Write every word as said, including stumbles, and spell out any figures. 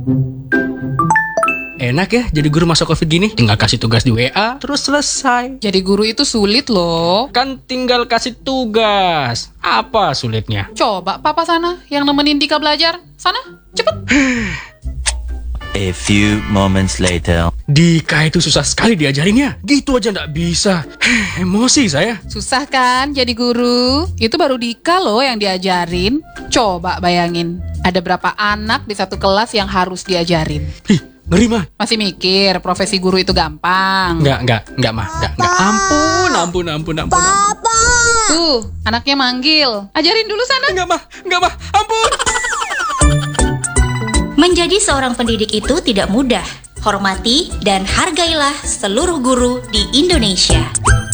Enak ya jadi guru masa Covid gini. Tinggal kasih tugas di W A, terus selesai. Jadi guru itu sulit loh. Kan tinggal kasih tugas. Apa sulitnya? Coba papa sana yang nemenin Dika belajar. Sana, cepet. A few moments later. Dika itu susah sekali diajarinnya. Gitu aja nggak bisa. Emosi saya. Susah kan jadi guru? Itu baru Dika loh yang diajarin. Coba bayangin, ada berapa anak di satu kelas yang harus diajarin? Ih, ngeri mah. Masih mikir profesi guru itu gampang? Nggak, nggak, nggak mah. Nggak, nggak. Ampun, ampun, ampun, ampun. Papa. Tuh, anaknya manggil. Ajarin dulu sana. Nggak mah, nggak mah. Ampun. Menjadi seorang pendidik itu tidak mudah. Hormati dan hargailah seluruh guru di Indonesia.